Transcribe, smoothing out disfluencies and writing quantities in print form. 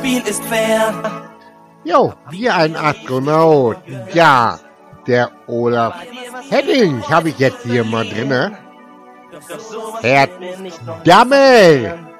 Spiel ist fair. Jo, hier ein Astronaut. Ja, der Olaf Henning habe ich jetzt hier mal drinne. Herr Dammel!